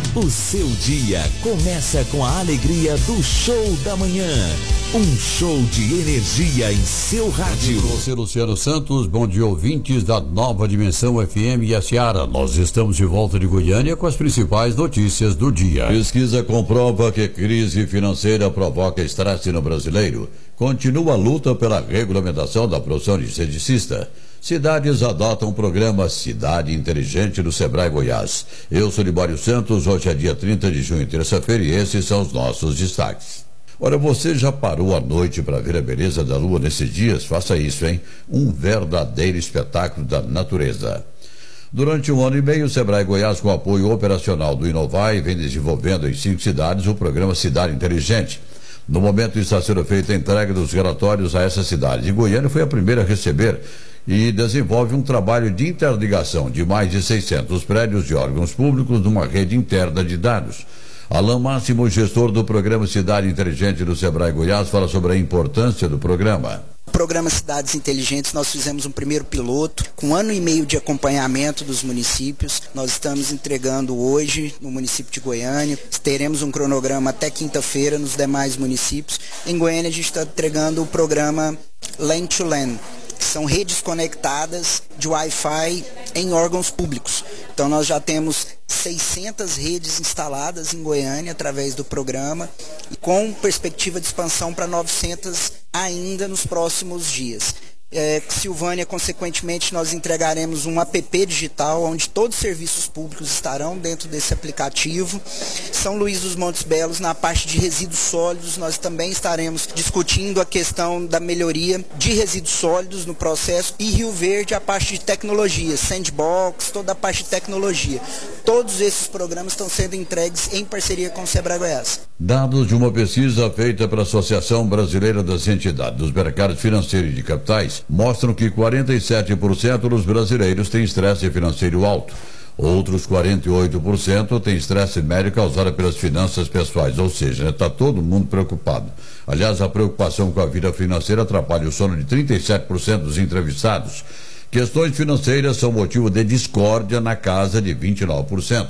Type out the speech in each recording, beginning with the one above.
O seu dia começa com a alegria do show da manhã. Um show de energia em seu rádio. Bom dia, Luciano Santos. Bom dia, ouvintes da Nova Dimensão FM e a Seara. Nós estamos de volta de Goiânia com as principais notícias do dia. Pesquisa comprova que crise financeira provoca estresse no brasileiro. Continua a luta pela regulamentação da profissão de esteticista. Cidades adotam o programa Cidade Inteligente do Sebrae Goiás. Eu sou Libório Santos, hoje é dia 30 de junho, terça-feira, e esses são os nossos destaques. Olha, você já parou à noite para ver a beleza da lua nesses dias? Faça isso, hein? Um verdadeiro espetáculo da natureza. Durante 1 ano e meio, o Sebrae Goiás, com apoio operacional do Inovai, vem desenvolvendo em 5 cidades o programa Cidade Inteligente. No momento está sendo feita a entrega dos relatórios a essa cidade. E Goiânia foi a primeira a receber e desenvolve um trabalho de interligação de mais de 600 prédios de órgãos públicos numa rede interna de dados. Alain Máximo, gestor do programa Cidade Inteligente do Sebrae Goiás, fala sobre a importância do programa. No programa Cidades Inteligentes, nós fizemos um primeiro piloto com 1 ano e meio de acompanhamento dos municípios. Nós estamos entregando hoje no município de Goiânia. Teremos um cronograma até quinta-feira nos demais municípios. Em Goiânia, a gente está entregando o programa LAN to LAN, que são redes conectadas de Wi-Fi em órgãos públicos. Então nós já temos 600 redes instaladas em Goiânia através do programa e com perspectiva de expansão para 900 ainda nos próximos dias. Silvânia, consequentemente, nós entregaremos um app digital onde todos os serviços públicos estarão dentro desse aplicativo. São Luís dos Montes Belos, na parte de resíduos sólidos, nós também estaremos discutindo a questão da melhoria de resíduos sólidos no processo, e Rio Verde, a parte de tecnologia, sandbox, toda a parte de tecnologia. Todos esses programas estão sendo entregues em parceria com o Sebrae Goiás. Dados de uma pesquisa feita pela Associação Brasileira das Entidades dos Mercados Financeiros e de Capitais mostram que 47% dos brasileiros têm estresse financeiro alto. Outros 48% têm estresse médio causado pelas finanças pessoais, ou seja, está todo mundo preocupado. Aliás, a preocupação com a vida financeira atrapalha o sono de 37% dos entrevistados. Questões financeiras são motivo de discórdia na casa de 29%.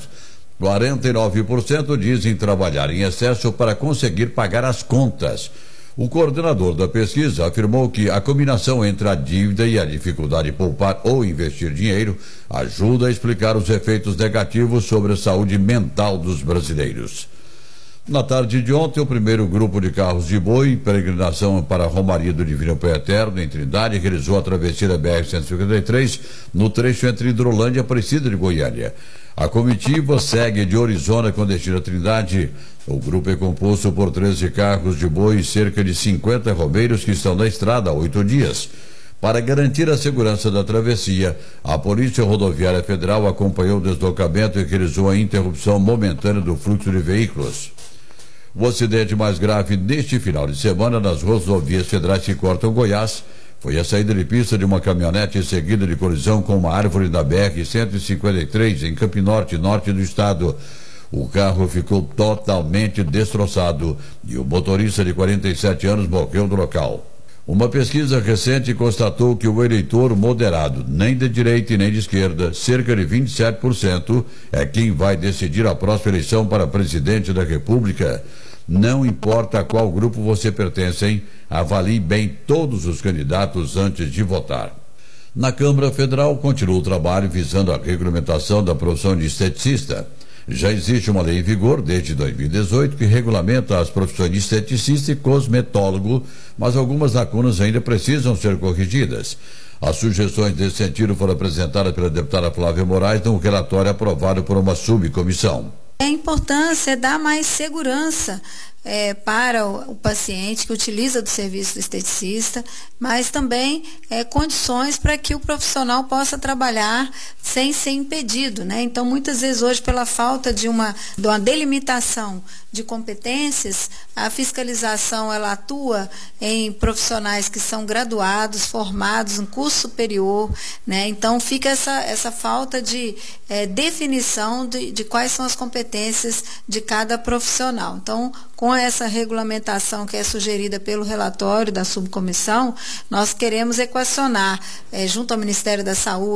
49% dizem trabalhar em excesso para conseguir pagar as contas. O coordenador da pesquisa afirmou que a combinação entre a dívida e a dificuldade de poupar ou investir dinheiro ajuda a explicar os efeitos negativos sobre a saúde mental dos brasileiros. Na tarde de ontem, o primeiro grupo de carros de boi, em peregrinação para a Romaria do Divino Pai Eterno, em Trindade, realizou a travessia da BR-153 no trecho entre Hidrolândia e Aparecida de Goiânia. A comitiva segue de Orizona com destino a Trindade. O grupo é composto por 13 carros de boi e cerca de 50 romeiros que estão na estrada há 8 dias. Para garantir a segurança da travessia, a Polícia Rodoviária Federal acompanhou o deslocamento e realizou a interrupção momentânea do fluxo de veículos. O acidente mais grave neste final de semana nas rodovias federais que cortam Goiás foi a saída de pista de uma caminhonete seguida de colisão com uma árvore da BR-153 em Campinorte, norte do estado. O carro ficou totalmente destroçado e o motorista de 47 anos morreu no local. Uma pesquisa recente constatou que o eleitor moderado, nem de direita e nem de esquerda, cerca de 27%, é quem vai decidir a próxima eleição para presidente da República. Não importa a qual grupo você pertence, hein? Avalie bem todos os candidatos antes de votar. Na Câmara Federal continua o trabalho visando a regulamentação da profissão de esteticista. Já existe uma lei em vigor desde 2018 que regulamenta as profissões de esteticista e cosmetólogo, mas algumas lacunas ainda precisam ser corrigidas. As sugestões desse sentido foram apresentadas pela deputada Flávia Moraes num relatório aprovado por uma subcomissão. A importância é dar mais segurança para o paciente que utiliza do serviço do esteticista, mas também condições para que o profissional possa trabalhar sem ser impedido, né? Então, muitas vezes hoje, pela falta de uma delimitação de competências, a fiscalização ela atua em profissionais que são graduados, formados em curso superior, né? Então fica essa falta de definição de quais são as competências de cada profissional. Então, com essa regulamentação que é sugerida pelo relatório da subcomissão, nós queremos equacionar junto ao Ministério da Saúde,